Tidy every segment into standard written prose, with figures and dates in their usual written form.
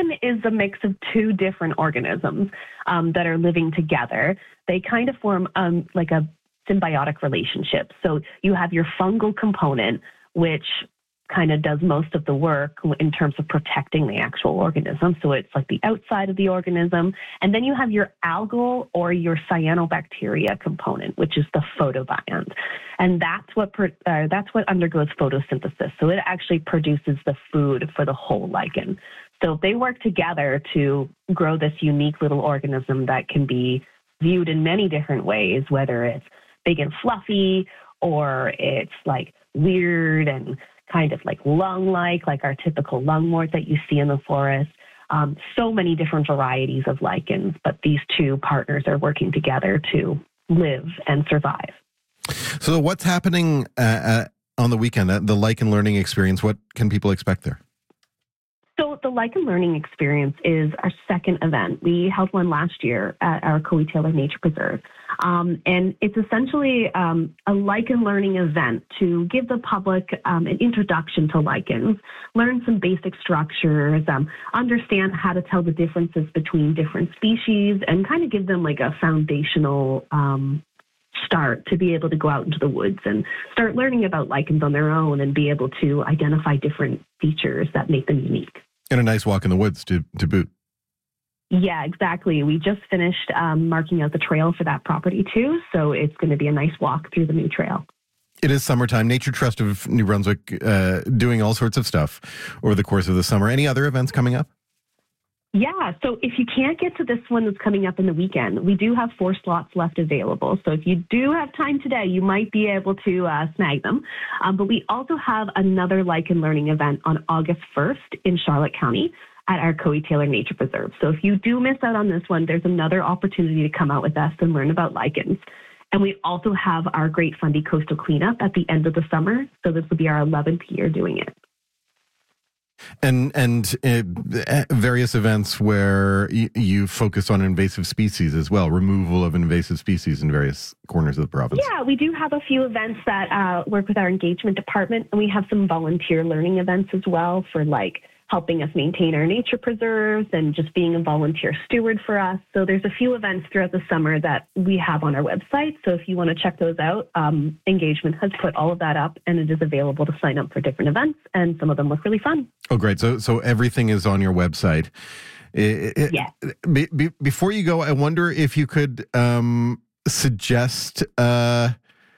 lichen is a mix of two different organisms that are living together. They kind of form like a symbiotic relationship. So you have your fungal component, which kind of does most of the work in terms of protecting the actual organism. So it's like the outside of the organism. And then you have your algal or your cyanobacteria component, which is the photobiont. And that's what undergoes photosynthesis. So it actually produces the food for the whole lichen. So they work together to grow this unique little organism that can be viewed in many different ways, whether it's big and fluffy or it's like weird and kind of like lung-like, like our typical lungwort that you see in the forest. So many different varieties of lichens, but these two partners are working together to live and survive. So what's happening on the weekend, the Lichen Learning Experience? What can people expect there? So the Lichen Learning Experience is our second event. We held one last year at our Coe-Taylor Nature Preserve. And it's essentially a lichen learning event to give the public an introduction to lichens, learn some basic structures, understand how to tell the differences between different species, and kind of give them like a foundational start to be able to go out into the woods and start learning about lichens on their own and be able to identify different features that make them unique. And a nice walk in the woods to boot. Yeah, exactly. We just finished marking out the trail for that property too, so it's going to be a nice walk through the new trail. It is summertime. Nature Trust of New Brunswick doing all sorts of stuff over the course of the summer. Any other events coming up? Yeah, so if you can't get to this one that's coming up in the weekend, we do have 4 slots left available. So if you do have time today, you might be able to snag them. But we also have another lichen learning event on August 1st in Charlotte County at our Coe-Taylor Nature Preserve. So if you do miss out on this one, there's another opportunity to come out with us and learn about lichens. And we also have our Great Fundy Coastal Cleanup at the end of the summer. So this will be our 11th year doing it. And various events where you focus on invasive species as well, removal of invasive species in various corners of the province. Yeah, we do have a few events that work with our engagement department, and we have some volunteer learning events as well for like helping us maintain our nature preserves and just being a volunteer steward for us. So there's a few events throughout the summer that we have on our website. So if you want to check those out, Engagement has put all of that up, and it is available to sign up for different events, and some of them look really fun. Oh, great. So everything is on your website. Yeah. Before you go, I wonder if you could suggest a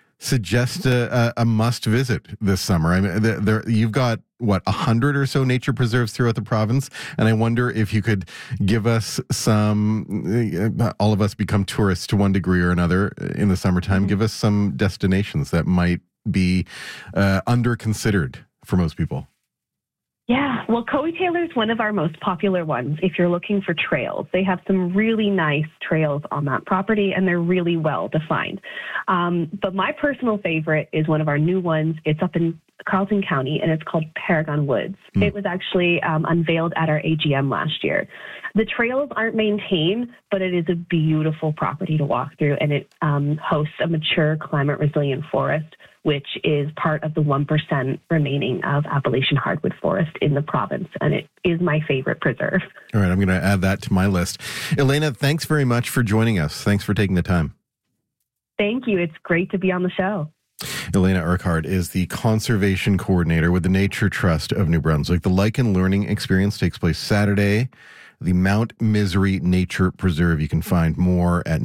must visit this summer. I mean, you've got 100 or so nature preserves throughout the province, and I wonder if you could give us some. All of us become tourists to one degree or another in the summertime. Mm-hmm. Give us some destinations that might be under considered for most people. Yeah, well, Coe-Taylor is one of our most popular ones if you're looking for trails. They have some really nice trails on that property, and they're really well defined. But my personal favorite is one of our new ones. It's up in Carleton County, and it's called Paragon Woods. It was actually unveiled at our AGM last year. The trails aren't maintained, but it is a beautiful property to walk through, and it hosts a mature climate-resilient forest, which is part of the 1% remaining of Appalachian hardwood forest in the province. And it is my favorite preserve. All right, I'm going to add that to my list. Elena, thanks very much for joining us. Thanks for taking the time. Thank you. It's great to be on the show. Elena Urquhart is the Conservation Coordinator with the Nature Trust of New Brunswick. The Lichen Learning Experience takes place Saturday, the Mount Misery Nature Preserve. You can find more at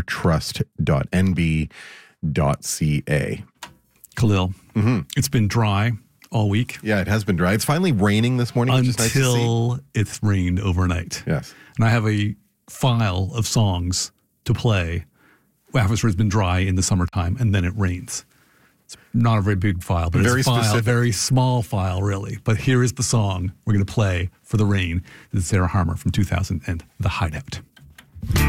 naturetrust.nb.ca. Khalil, It's been dry all week. Yeah, it has been dry. It's finally raining this morning, which is nice to see. Until it's rained overnight. Yes. And I have a file of songs to play after it's been dry in the summertime, and then it rains. It's not a very big file, but very it's a file, specific. very small file, really. But here is the song we're going to play for the rain. This is Sarah Harmer from 2000 and The Hideout.